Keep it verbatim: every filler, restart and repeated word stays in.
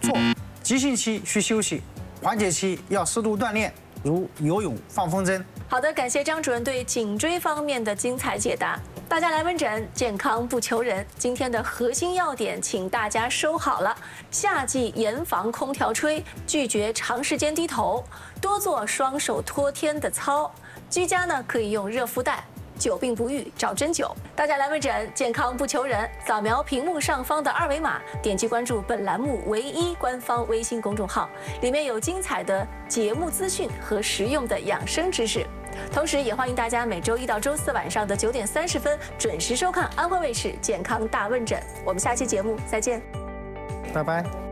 错，急性期需休息，缓解期要适度锻炼，如游泳、放风筝。 好的，感谢张主任对颈椎方面的精彩解答。大家来问诊，健康不求人。今天的核心要点，请大家收好了：夏季严防空调吹，拒绝长时间低头，多做双手托天的操。居家呢，可以用热敷袋。久病不愈，找针灸。大家来问诊，健康不求人。扫描屏幕上方的二维码，点击关注本栏目唯一官方微信公众号，里面有精彩的节目资讯和实用的养生知识。同时，也欢迎大家每周一到周四晚上的九点三十分准时收看安徽卫视健康大问诊。我们下期节目再见， 拜拜。